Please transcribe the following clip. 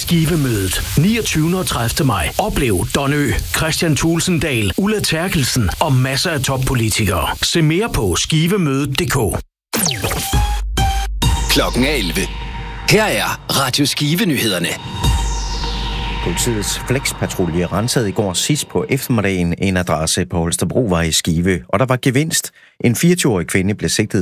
Skivemødet 29. og 30. maj. Oplev Don Ø, Christian Thulesen Ulla Terkelsen og masser af toppolitikere. Se mere på skivemødet.dk. Klokken er 11. Her er Radio Skive-nyhederne. Politiets flexpatrulje rensede i går sidst på eftermiddagen en adresse på Holstebrovej i Skive, og der var gevinst. En 24-årig kvinde blev sigtet